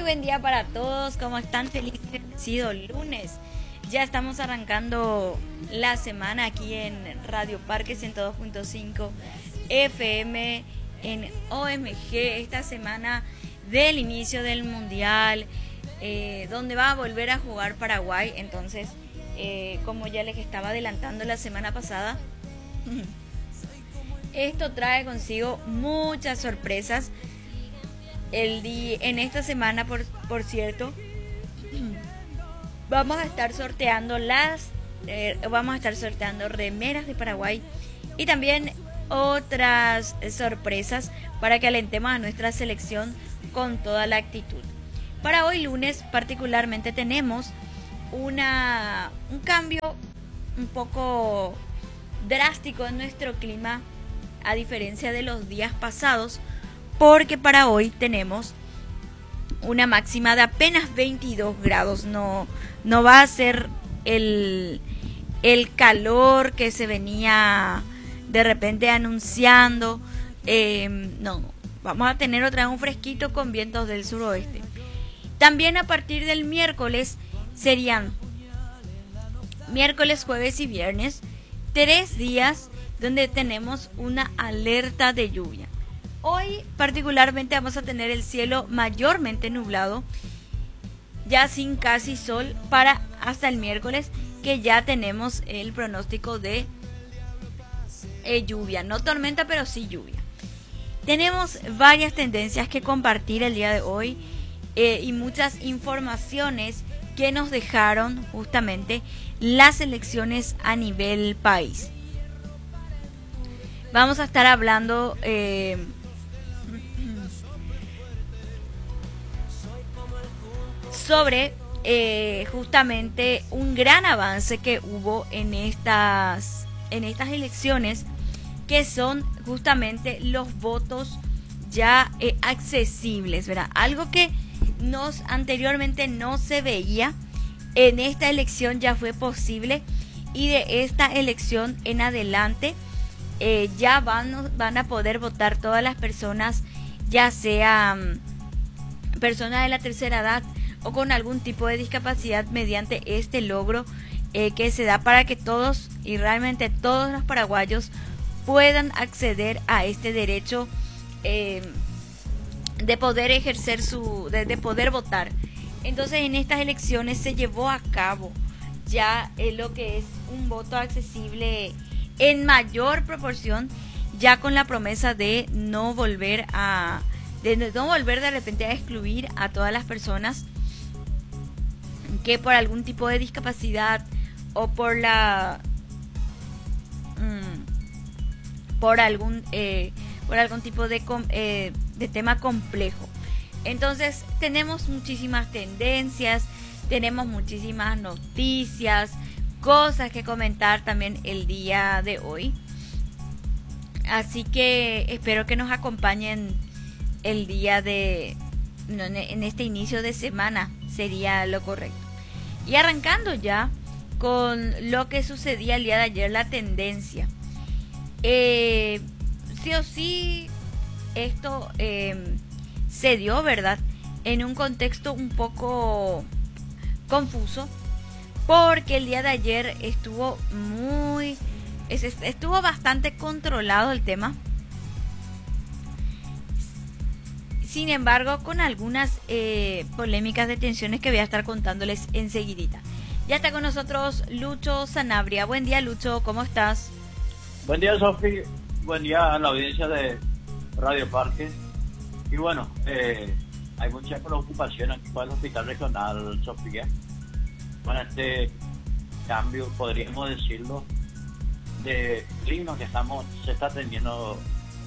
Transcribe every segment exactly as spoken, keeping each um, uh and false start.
buen día para todos, ¿cómo están? Feliz sido lunes. Ya estamos arrancando la semana aquí en Radio Parque ciento dos punto cinco F M en O M G, esta semana del inicio del Mundial, eh, donde va a volver a jugar Paraguay. Entonces, eh, como ya les estaba adelantando la semana pasada, esto trae consigo muchas sorpresas. El día, en esta semana, por, por cierto, vamos a estar sorteando las, eh, vamos a estar sorteando remeras de Paraguay y también otras sorpresas para que alentemos a nuestra selección con toda la actitud. Para hoy lunes particularmente tenemos una un cambio un poco drástico en nuestro clima a diferencia de los días pasados, porque para hoy tenemos una máxima de apenas veintidós grados. No, no va a ser el, el calor que se venía de repente anunciando. Eh, no, vamos a tener otra vez un fresquito con vientos del suroeste. También a partir del miércoles serían miércoles, jueves y viernes, tres días donde tenemos una alerta de lluvia. Hoy particularmente vamos a tener el cielo mayormente nublado, ya sin casi sol, para hasta el miércoles, que ya tenemos el pronóstico de eh, lluvia, no tormenta, pero sí lluvia. Tenemos varias tendencias que compartir el día de hoy eh, y muchas informaciones que nos dejaron justamente las elecciones a nivel país. Vamos a estar hablando eh, sobre eh, justamente un gran avance que hubo en estas, en estas elecciones, que son justamente los votos ya eh, accesibles, ¿verdad? Algo que nos anteriormente no se veía, en esta elección ya fue posible, y de esta elección en adelante eh, ya van, van a poder votar todas las personas, ya sean personas de la tercera edad o con algún tipo de discapacidad, mediante este logro eh, que se da para que todos y realmente todos los paraguayos puedan acceder a este derecho eh, de poder ejercer su, de, de poder votar. Entonces, en estas elecciones se llevó a cabo ya eh, lo que es un voto accesible en mayor proporción, ya con la promesa de no volver a de no volver de repente a excluir a todas las personas que por algún tipo de discapacidad o por la mmm, por algún eh, por algún tipo de eh, de tema complejo. Entonces tenemos muchísimas tendencias, tenemos muchísimas noticias, cosas que comentar también el día de hoy. Así que espero que nos acompañen el día de no, en este inicio de semana, sería lo correcto. Y arrancando ya con lo que sucedía el día de ayer, la tendencia. Eh, sí o sí, esto eh, se dio, ¿verdad?, en un contexto un poco confuso, porque el día de ayer estuvo muy, estuvo bastante controlado el tema. Sin embargo, con algunas eh, polémicas de tensiones que voy a estar contándoles enseguidita. Ya está con nosotros Lucho Sanabria. Buen día, Lucho, ¿cómo estás? Buen día, Sofi. Buen día a la audiencia de Radio Parque. Y bueno, eh, hay mucha preocupación aquí para el Hospital Regional, Sofía, con este cambio, podríamos decirlo, de clima que estamos se está teniendo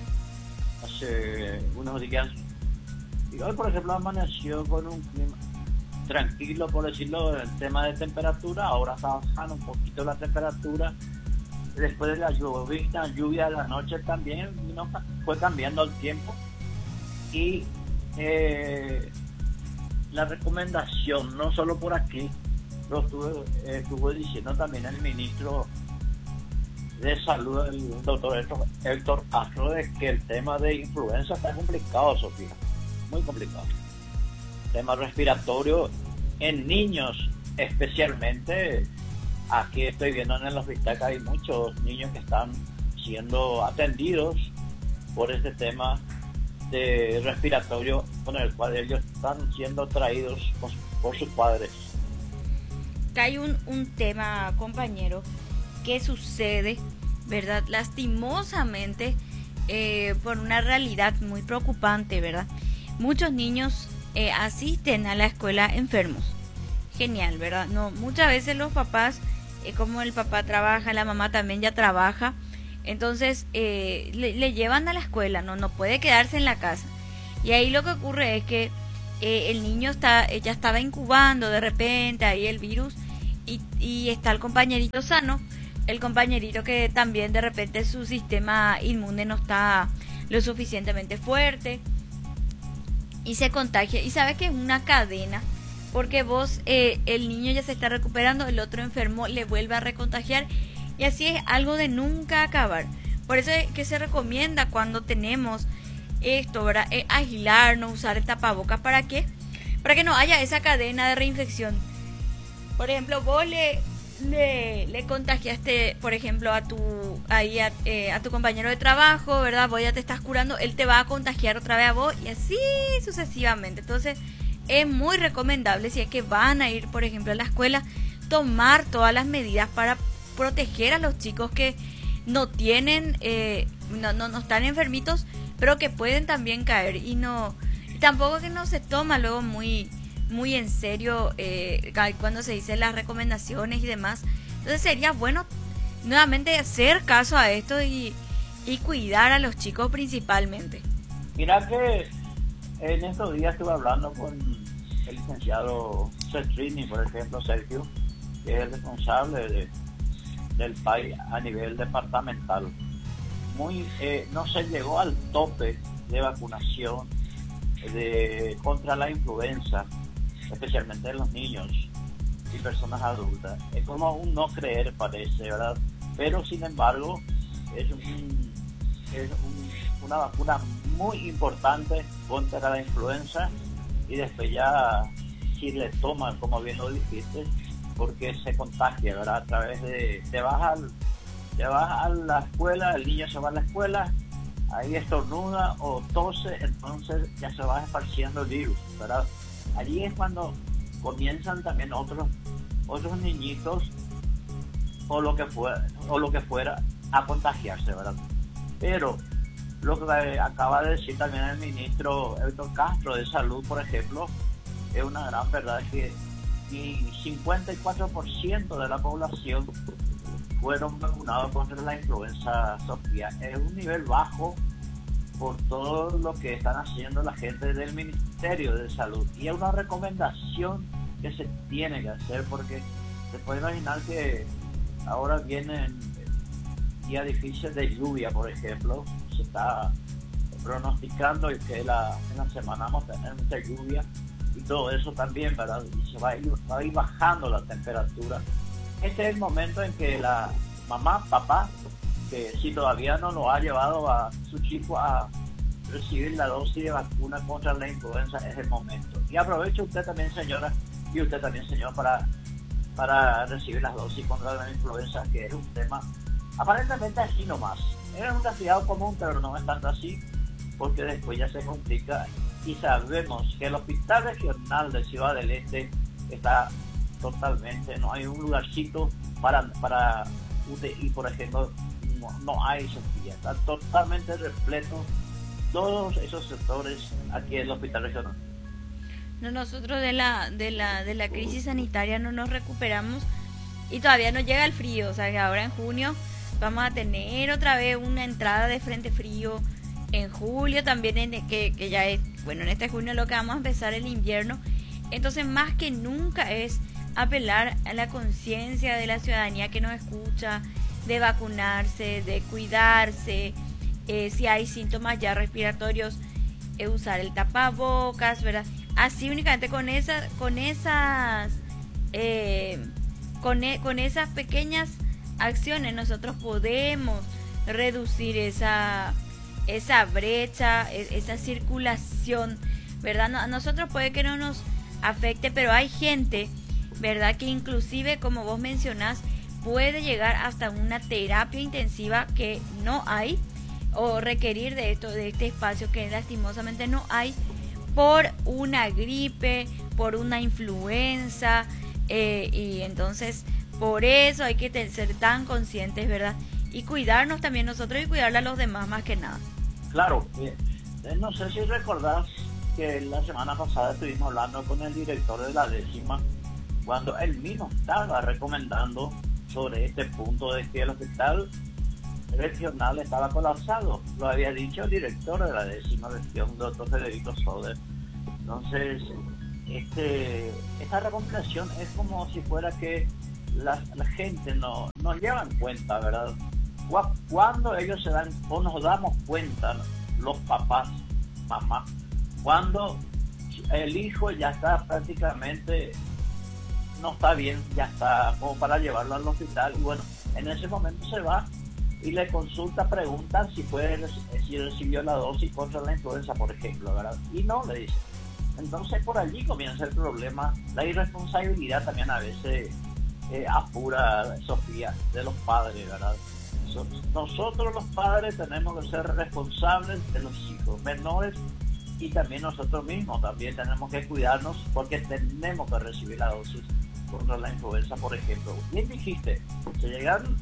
hace unos días. Y hoy, por ejemplo, amaneció con un clima tranquilo, por decirlo, el tema de temperatura. Ahora está bajando un poquito la temperatura. Después de la lluvia, lluvia de la noche también, ¿no?, fue cambiando el tiempo. Y eh, la recomendación, no solo por aquí, lo estuvo, eh, estuvo diciendo también el ministro de Salud, el doctor Héctor, Héctor Castro, de que el tema de influenza está complicado, Sofía, muy complicado. tema respiratorio en niños, especialmente. Aquí estoy viendo en el hospital que hay muchos niños que están siendo atendidos por este tema de respiratorio con el cual ellos están siendo traídos por, por sus padres. Que hay un, un tema, compañero, que sucede, ¿verdad? Lastimosamente, eh, por una realidad muy preocupante, ¿verdad? Muchos niños eh, asisten a la escuela enfermos. Genial, ¿verdad? No, muchas veces los papás, eh, como el papá trabaja, la mamá también ya trabaja, entonces eh, le, le llevan a la escuela, no, no puede quedarse en la casa. Y ahí lo que ocurre es que eh, el niño está, ya estaba incubando de repente ahí el virus y, y está el compañerito sano, el compañerito que también de repente su sistema inmune no está lo suficientemente fuerte y se contagia. Y sabe que es una cadena, porque vos, eh, el niño ya se está recuperando, el otro enfermo le vuelve a recontagiar. Y así es algo de nunca acabar. Por eso es que se recomienda cuando tenemos esto, ¿verdad? Eh, aislarnos, usar el tapabocas. ¿Para qué? Para que no haya esa cadena de reinfección. Por ejemplo, vos le, le, le contagiaste, por ejemplo, a tu ahí a, eh, a tu compañero de trabajo, ¿verdad? Vos ya te estás curando, él te va a contagiar otra vez a vos y así sucesivamente. Entonces, es muy recomendable, si es que van a ir, por ejemplo, a la escuela, tomar todas las medidas para proteger a los chicos que no tienen, eh, no, no, no están enfermitos, pero que pueden también caer. Y no, tampoco que no se toma luego muy, muy en serio eh, cuando se dicen las recomendaciones y demás. Entonces sería bueno nuevamente hacer caso a esto y, y cuidar a los chicos principalmente. Mira que en estos días estuve hablando con el licenciado Cetrini, por ejemplo, Sergio, que es el responsable de del país a nivel departamental. Muy eh, no se llegó al tope de vacunación de contra la influenza, especialmente en los niños y personas adultas. Es como un no creer, parece, ¿verdad? Pero sin embargo es, un, es un, una vacuna muy importante contra la influenza, y después ya si le toman, como bien lo dijiste, porque se contagia, ¿verdad? A través de, te vas, al, te vas a la escuela, el niño se va a la escuela, ahí estornuda o tose, entonces ya se va esparciendo el virus, ¿verdad? Allí es cuando comienzan también otros otros niñitos o lo que fuera, o lo que fuera a contagiarse, ¿verdad? Pero lo que acaba de decir también el ministro Héctor Castro de Salud, por ejemplo, es una gran verdad, que y cincuenta y cuatro por ciento de la población fueron vacunados contra la influenza, Sofía. Es un nivel bajo por todo lo que están haciendo la gente del Ministerio de Salud, y es una recomendación que se tiene que hacer, porque se puede imaginar que ahora vienen días difíciles de lluvia, por ejemplo. Se está pronosticando que la, en la semana vamos a tener mucha lluvia y todo eso también, ¿verdad? Y se va a ir, va a ir bajando la temperatura. Este es el momento en que la mamá, papá, que si todavía no lo ha llevado a su chico a recibir la dosis de vacuna contra la influenza, es el momento. Y aproveche usted también, señora, y usted también, señor, para, para recibir las dosis contra la influenza, que es un tema aparentemente así nomás. Es un resfriado común, pero no es tanto así, porque después ya se complica. Y sabemos que el Hospital Regional de Ciudad del Este está totalmente, no hay un lugarcito para, para U T I, por ejemplo, no, no hay, Sofía, está totalmente repleto todos esos sectores aquí en el Hospital Regional. No, nosotros de la, de la, de la crisis sanitaria no nos recuperamos y todavía no llega el frío. O sea que ahora en junio vamos a tener otra vez una entrada de frente frío. En julio también, en, que, que ya es, bueno, en este junio lo que vamos a empezar el invierno. Entonces más que nunca es apelar a la conciencia de la ciudadanía que nos escucha, de vacunarse, de cuidarse, eh, si hay síntomas ya respiratorios, eh, usar el tapabocas, ¿verdad? Así únicamente con esas, con esas, eh, con, e, con esas pequeñas acciones nosotros podemos reducir esa esa brecha, esa circulación ¿verdad? No, a nosotros puede que no nos afecte, pero hay gente, ¿verdad? Que inclusive, como vos mencionás, puede llegar hasta una terapia intensiva que no hay, o requerir de esto, de este espacio que lastimosamente no hay, por una gripe, por una influenza, eh, y entonces por eso hay que ser tan conscientes, ¿verdad? Y cuidarnos también nosotros y cuidarle a los demás más que nada. Claro, eh, no sé si recordás que la semana pasada estuvimos hablando con el director de la décima, cuando él mismo estaba recomendando sobre este punto de que el hospital regional estaba colapsado. Lo había dicho el director de la décima región, doctor Federico Soder. Entonces, este, esta recomendación es como si fuera que la, la gente no, no lleva en cuenta, ¿verdad? Cuando ellos se dan, o nos damos cuenta, los papás, mamá, cuando el hijo ya está prácticamente, no está bien, ya está como para llevarlo al hospital, y bueno, en ese momento se va y le consulta, pregunta si puede, si recibió la dosis contra la influenza, por ejemplo, ¿verdad? Y no, le dice. Entonces por allí comienza el problema. La irresponsabilidad también a veces eh, apura, Sofía, de los padres, ¿verdad? Nosotros los padres tenemos que ser responsables de los hijos menores, y también nosotros mismos también tenemos que cuidarnos, porque tenemos que recibir la dosis contra la influenza, por ejemplo. Bien dijiste, se llegaron